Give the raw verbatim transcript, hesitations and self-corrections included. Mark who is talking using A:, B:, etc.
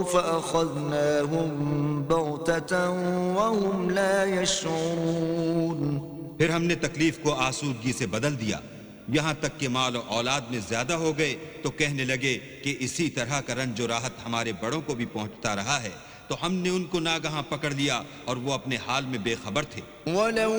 A: फअख़ज़नाहुम बग़ततन वहुम ला यशऊरून।
B: फिर हमने तकलीफ को आसूदगी से बदल दिया, यहाँ तक कि माल और औलाद में ज्यादा हो गए तो कहने लगे कि इसी तरह का रंज और राहत हमारे बड़ों को भी पहुंचता रहा है। तो हमने उनको नागहां पकड़ लिया और वो अपने हाल में बेखबर थे।